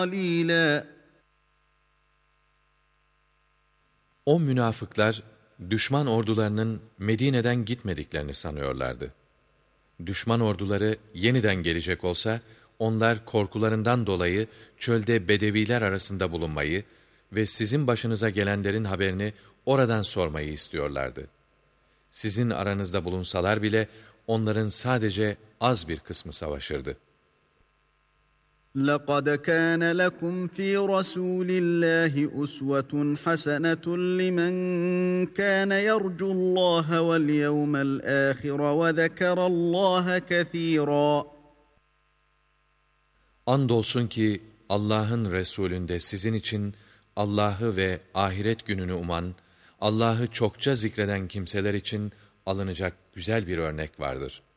قليلا. O münafıklar, düşman ordularının Medine'den gitmediklerini sanıyorlardı. Düşman orduları yeniden gelecek olsa, onlar korkularından dolayı çölde bedeviler arasında bulunmayı ve sizin başınıza gelenlerin haberini oradan sormayı istiyorlardı. Sizin aranızda bulunsalar bile, onların sadece az bir kısmı savaşırdı. لَقَدْ كَانَ لَكُمْ فِي رَسُولِ اللّٰهِ أُسْوَةٌ حَسَنَةٌ لِمَنْ كَانَ يَرْجُو اللّٰهَ وَالْيَوْمَ الْآخِرَ وَذَكَرَ اللّٰهَ كَثِيرًا. Andolsun ki Allah'ın Resulünde sizin için Allah'ı ve ahiret gününü uman, Allah'ı çokça zikreden kimseler için alınacak güzel bir örnek vardır.